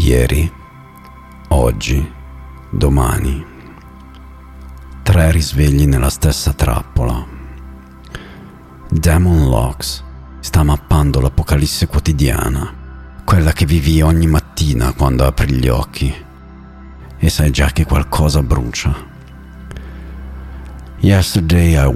Ieri, oggi, domani. 3 risvegli nella stessa trappola. Damon Locks sta mappando l'apocalisse quotidiana, quella che vivi ogni mattina quando apri gli occhi e sai già che qualcosa brucia. Yesterday I